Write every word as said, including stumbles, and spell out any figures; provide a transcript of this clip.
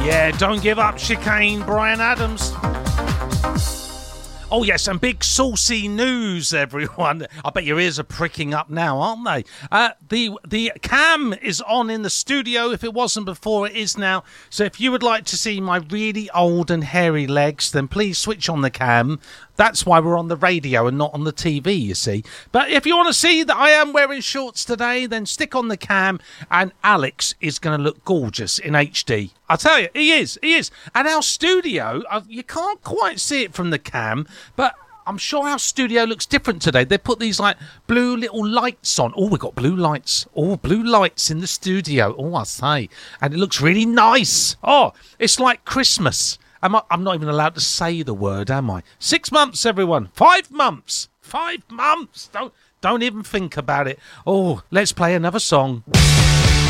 Yeah, don't give up, Chicane, Bryan Adams. Oh, yes, and big saucy news, everyone. I bet your ears are pricking up now, aren't they? Uh, the the cam is on in the studio. If it wasn't before, it is now. So if you would like to see my really old and hairy legs, then please switch on the cam. That's why we're on the radio and not on the T V, you see. But if you want to see that I am wearing shorts today, then stick on the cam, and Alex is going to look gorgeous in H D. I tell you, he is, he is. And our studio, uh, you can't quite see it from the cam, but I'm sure our studio looks different today. They put these, like, blue little lights on. Oh, we've got blue lights. Oh, blue lights in the studio. Oh, I say. And it looks really nice. Oh, it's like Christmas. Am I, I'm not even allowed to say the word, am I? Six months, everyone. Five months. Five months. Don't, don't even think about it. Oh, let's play another song.